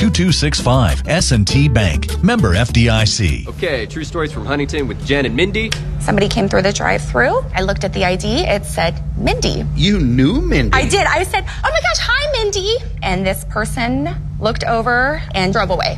2265. S&T Bank. Member FDIC. Okay, true stories from Huntington with Jen and Mindy. Somebody came through the drive-thru. I looked at the ID. It said Mindy. You knew Mindy? I did. I said, "Oh my gosh, hi, Mindy." And this person looked over and drove away.